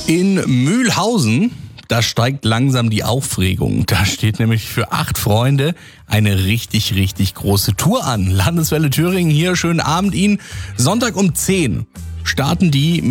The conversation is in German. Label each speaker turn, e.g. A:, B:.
A: In Mühlhausen, da steigt langsam die Aufregung. Da steht nämlich für 8 Freunde eine richtig, richtig große Tour an. Landeswelle Thüringen hier, schönen Abend Ihnen. Sonntag um 10 starten die